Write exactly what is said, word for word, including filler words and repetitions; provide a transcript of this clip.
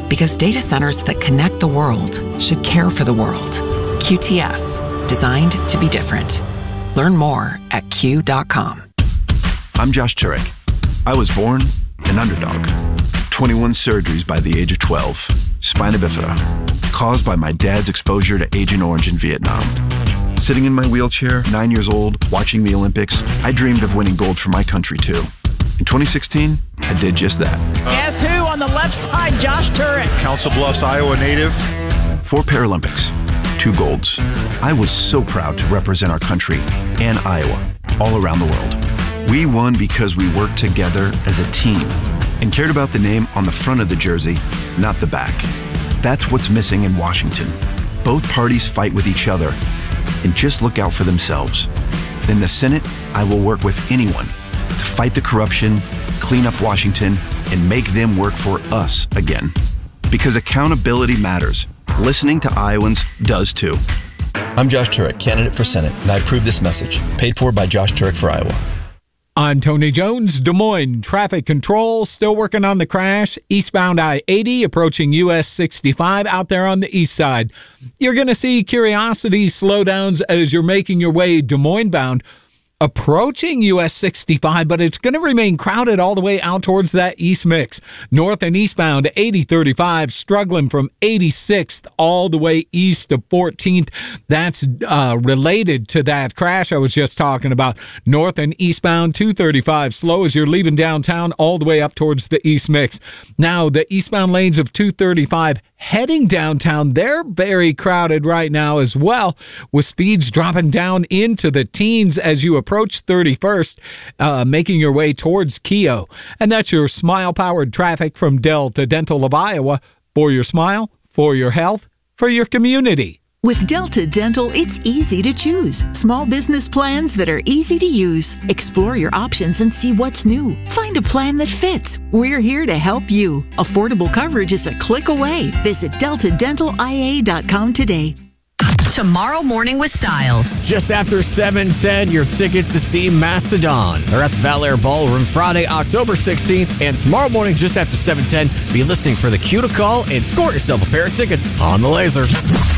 Because data centers that connect the world should care for the world. Q T S, designed to be different. Learn more at Q dot com. I'm Josh Turek. I was born an underdog. twenty-one surgeries by the age of twelve. Spina bifida, caused by my dad's exposure to Agent Orange in Vietnam. Sitting in my wheelchair, nine years old, watching the Olympics, I dreamed of winning gold for my country too. In twenty sixteen, I did just that. Guess who on the left side? Josh Turek. Council Bluffs, Iowa native. Four Paralympics, two golds. I was so proud to represent our country and Iowa all around the world. We won because we worked together as a team and cared about the name on the front of the jersey, not the back. That's what's missing in Washington. Both parties fight with each other and just look out for themselves. In the Senate, I will work with anyone to fight the corruption, clean up Washington, and make them work for us again. Because accountability matters. Listening to Iowans does too. I'm Josh Turek, candidate for Senate, and I approve this message. Paid for by Josh Turek for Iowa. I'm Tony Jones, Des Moines. Traffic control still working on the crash. Eastbound I eighty approaching U S sixty-five out there on the east side. You're going to see Curiosity slowdowns as you're making your way Des Moines bound, approaching U S sixty-five, but it's going to remain crowded all the way out towards that east mix. North and eastbound eighty thirty-five, struggling from eighty-sixth all the way east to fourteenth. That's uh, related to that crash I was just talking about. North and eastbound two thirty-five, slow as you're leaving downtown all the way up towards the east mix. Now, the eastbound lanes of two thirty-five heading downtown, they're very crowded right now as well, with speeds dropping down into the teens as you approach thirty-first, uh, making your way towards Keogh. And that's your smile-powered traffic from Delta Dental of Iowa. For your smile, for your health, for your community. With Delta Dental, it's easy to choose. Small business plans that are easy to use. Explore your options and see what's new. Find a plan that fits. We're here to help you. Affordable coverage is a click away. Visit delta dental I A dot com today. Tomorrow Morning with Styles. Just after seven ten, your tickets to see Mastodon. They're at the Valair Ballroom Friday, October sixteenth. And tomorrow morning, just after seven ten, be listening for the cue to call and score yourself a pair of tickets on the Laser.